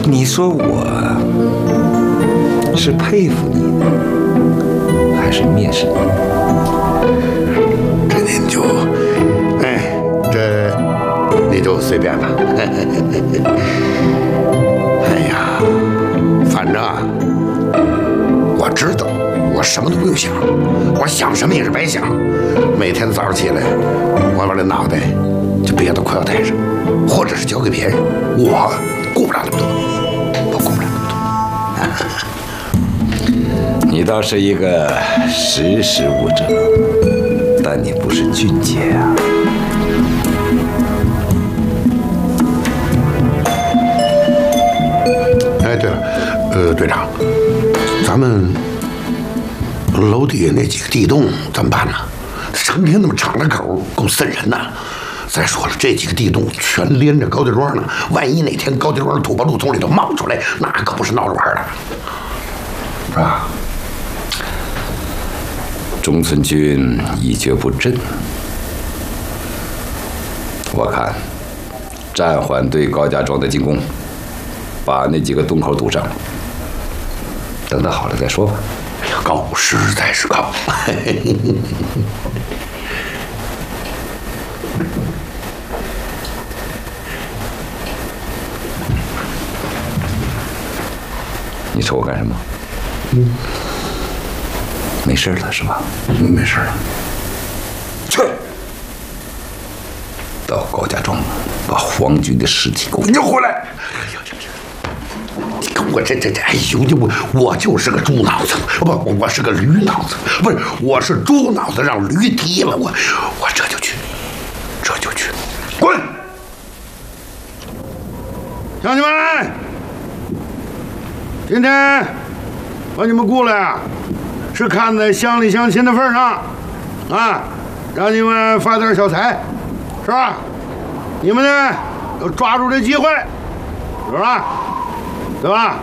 你说我是佩服你呢，还是蔑视你？ 这您就，这你就随便吧。哎呀，反正啊，我知道，我什么都不用想，我想什么也是白想。每天早上起来，我把这脑袋就别到裤腰带上，或者是交给别人，我顾不了那么多，我顾不了那么多。你倒是一个识时务者，但你不是俊杰啊。 哎，对了，队长，咱们楼底下那几个地洞怎么办呢？成天那么敞着口，够瘆人呐。再说了，这几个地洞全连着高家庄呢，万一哪天高家庄土包路从里头冒出来，那可不是闹着玩的，是吧？ 中村君一蹶不振，我看暂缓对高家庄的进攻，把那几个洞口堵上，等它好了再说吧。 高，实在是高。 你瞅我干什么？没事了是吧？ 没事了。 去，到高家庄把皇军的尸体给我你回来！哎呦，我这，哎呦，我就是个猪脑子，不，我是个驴脑子，不是，我是猪脑子让驴踢了，我这就去，滚！乡亲们，今天把你们雇来啊，是看在乡里乡亲的份上，啊，让你们发点小财，是吧？你们呢，要抓住这机会，是吧？对吧？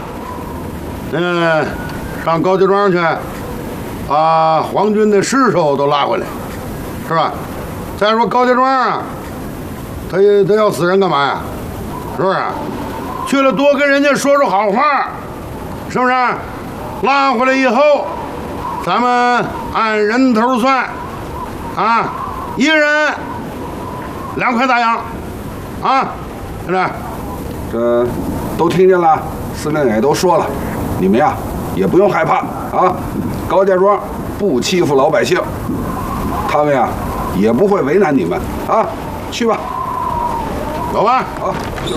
上高家庄去，把皇军的尸首都拉回来，是吧？再说高家庄啊，他要死人干嘛呀？是不是？去了多跟人家说说好话，是不是？拉回来以后，咱们按人头算，啊，一个人2块大洋，啊，是不是？ 这都听见了，司令也都说了，你们呀也不用害怕啊。高家庄不欺负老百姓，他们呀也不会为难你们啊。去吧， 走吧， 好。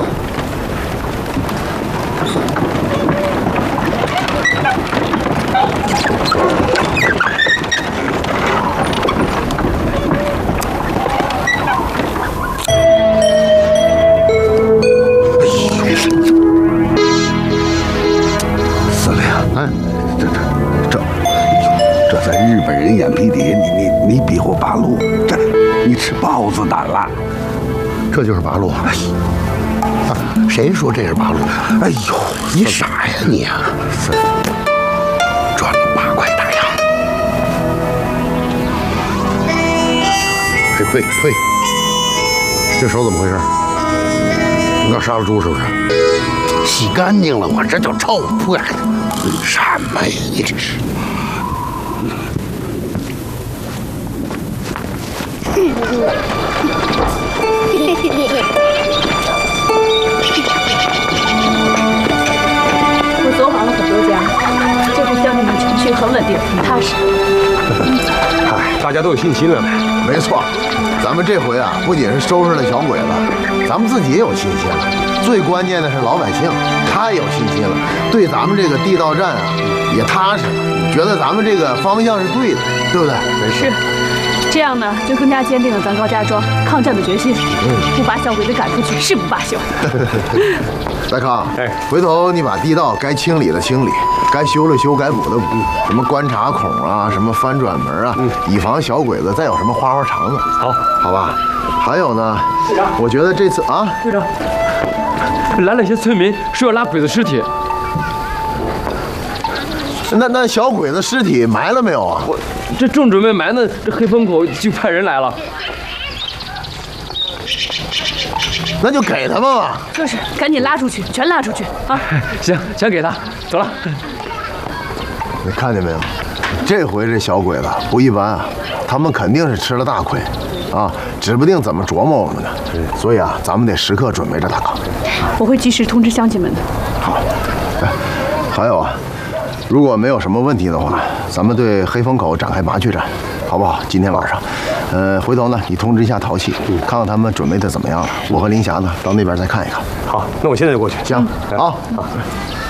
这在日本人眼皮底下，你比划八路，这你吃豹子胆了？ 这就是八路啊！谁说这是八路？哎呦，你傻呀你啊！赚了8块大洋。嘿，这手怎么回事？你刚杀了猪是不是？洗干净了，我这就臭不然什么呀？你这是？ 我走访了很多家，这个乡里面情绪很稳定，很踏实。 嗨，大家都有信心了呗。 没错，咱们这回啊，不仅是收拾了小鬼子，咱们自己也有信心了。最关键的是老百姓，他也有信心了，对咱们这个地道战啊也踏实了，觉得咱们这个方向是对的，对不对？ 是。这样呢，就更加坚定了咱高家庄抗战的决心。不把小鬼子赶出去是不罢休。 大康，回头你把地道该清理的清理，该修的修，该补的补，什么观察孔啊，什么翻转门啊，以防小鬼子再有什么花花肠子。好吧。还有呢，我觉得这次啊， 队长，来了一些村民说要拉鬼子尸体。 那小鬼子尸体埋了没有啊？ 这正准备埋呢，这黑风口就派人来了。 那就给他们吧。 就是，赶紧拉出去，全拉出去啊！ 行，全给他，走了。 你看见没有？这回这小鬼子不一般啊，他们肯定是吃了大亏，啊，指不定怎么琢磨我们呢。所以啊，咱们得时刻准备着打。 我会及时通知乡亲们的。 好，哎，还有啊，如果没有什么问题的话，咱们对黑风口展开麻雀战，好不好？今天晚上，回头呢，你通知一下淘气，看看他们准备的怎么样了。我和林霞呢，到那边再看一看。 好，那我现在就过去。 行，好。